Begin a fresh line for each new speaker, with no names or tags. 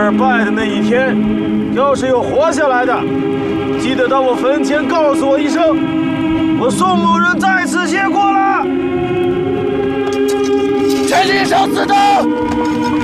儿拜的那一天，要是有活下来的，记得到我坟前告诉我一声，我宋某人在此谢过了。
全体上死的。